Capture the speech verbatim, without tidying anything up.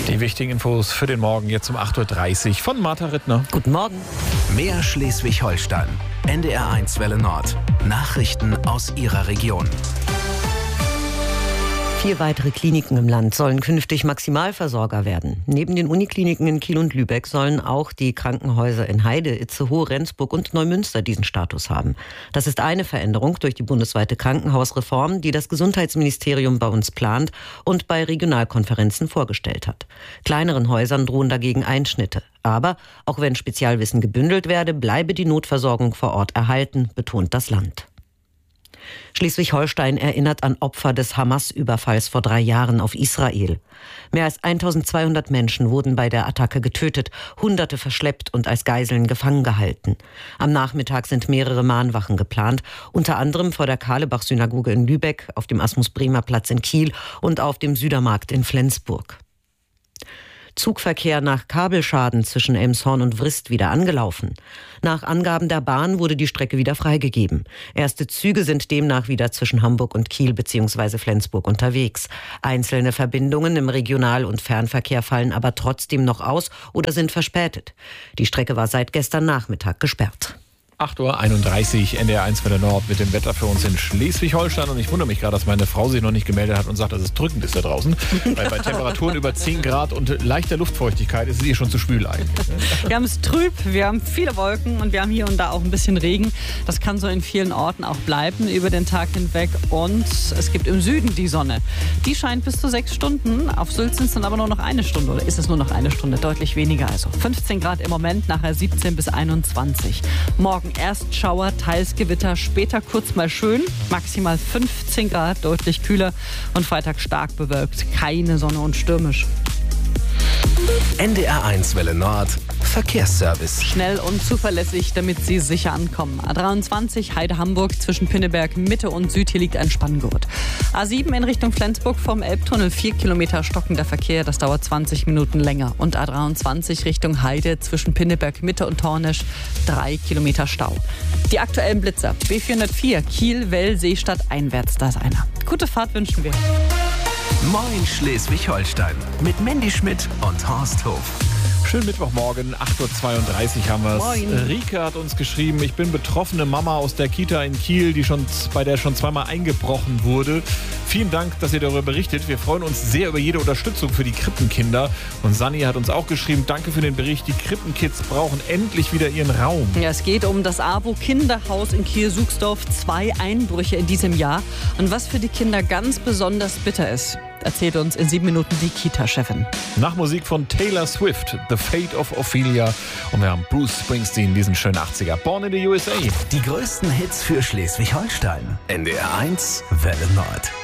Die wichtigen Infos für den Morgen jetzt um acht Uhr dreißig von Martha Rittner. Guten Morgen. Mehr Schleswig-Holstein. N D R eins Welle Nord. Nachrichten aus Ihrer Region. Vier weitere Kliniken im Land sollen künftig Maximalversorger werden. Neben den Unikliniken in Kiel und Lübeck sollen auch die Krankenhäuser in Heide, Itzehoe, Rendsburg und Neumünster diesen Status haben. Das ist eine Veränderung durch die bundesweite Krankenhausreform, die das Gesundheitsministerium bei uns plant und bei Regionalkonferenzen vorgestellt hat. Kleineren Häusern drohen dagegen Einschnitte. Aber auch wenn Spezialwissen gebündelt werde, bleibe die Notversorgung vor Ort erhalten, betont das Land. Schleswig-Holstein erinnert an Opfer des Hamas-Überfalls vor drei Jahren auf Israel. Mehr als eintausendzweihundert Menschen wurden bei der Attacke getötet, Hunderte verschleppt und als Geiseln gefangen gehalten. Am Nachmittag sind mehrere Mahnwachen geplant, unter anderem vor der Karlebach-Synagoge in Lübeck, auf dem Asmus-Bremer-Platz in Kiel und auf dem Südermarkt in Flensburg. Zugverkehr nach Kabelschaden zwischen Elmshorn und Vrist wieder angelaufen. Nach Angaben der Bahn wurde die Strecke wieder freigegeben. Erste Züge sind demnach wieder zwischen Hamburg und Kiel bzw. Flensburg unterwegs. Einzelne Verbindungen im Regional- und Fernverkehr fallen aber trotzdem noch aus oder sind verspätet. Die Strecke war seit gestern Nachmittag gesperrt. acht Uhr einunddreißig, N D R eins Welle Nord mit dem Wetter für uns in Schleswig-Holstein. Und ich wundere mich gerade, dass meine Frau sich noch nicht gemeldet hat und sagt, dass es drückend ist da draußen. Weil bei Temperaturen über zehn Grad und leichter Luftfeuchtigkeit ist es ihr schon zu schwül eigentlich. Wir haben es trüb, wir haben viele Wolken und wir haben hier und da auch ein bisschen Regen. Das kann so in vielen Orten auch bleiben über den Tag hinweg. Und es gibt im Süden die Sonne. Die scheint bis zu sechs Stunden. Auf Sylt sind es dann aber nur noch eine Stunde. Oder ist es nur noch eine Stunde? Deutlich weniger also. fünfzehn Grad im Moment, nachher siebzehn bis einundzwanzig. Morgen erst Schauer, teils Gewitter, später kurz mal schön, maximal fünfzehn Grad, deutlich kühler und Freitag stark bewölkt, keine Sonne und stürmisch. N D R eins Welle Nord. Verkehrsservice. Schnell und zuverlässig, damit Sie sicher ankommen. A dreiundzwanzig Heide-Hamburg zwischen Pinneberg Mitte und Süd, hier liegt ein Spanngurt. A sieben in Richtung Flensburg vom Elbtunnel, vier Kilometer stockender Verkehr, das dauert zwanzig Minuten länger. Und A dreiundzwanzig Richtung Heide zwischen Pinneberg Mitte und Tornisch, drei Kilometer Stau. Die aktuellen Blitzer, B vierhundertvier, Kiel, Well, Seestadt, einwärts, da ist einer. Gute Fahrt wünschen wir. Moin Schleswig-Holstein mit Mandy Schmidt und Horst Hof. Schönen Mittwochmorgen, acht Uhr zweiunddreißig haben wir es. Rike hat uns geschrieben, ich bin betroffene Mama aus der Kita in Kiel, die schon, bei der schon zweimal eingebrochen wurde. Vielen Dank, dass ihr darüber berichtet. Wir freuen uns sehr über jede Unterstützung für die Krippenkinder. Und Sanni hat uns auch geschrieben, danke für den Bericht. Die Krippenkids brauchen endlich wieder ihren Raum. Ja, es geht um das AWO Kinderhaus in Kiel-Suchsdorf. Zwei Einbrüche in diesem Jahr. Und was für die Kinder ganz besonders bitter ist, erzählt uns in sieben Minuten die Kita-Chefin. Nach Musik von Taylor Swift, The Fate of Ophelia. Und wir haben Bruce Springsteen, diesen schönen achtziger. Born in the U S A. Die größten Hits für Schleswig-Holstein. N D R eins Welle Nord.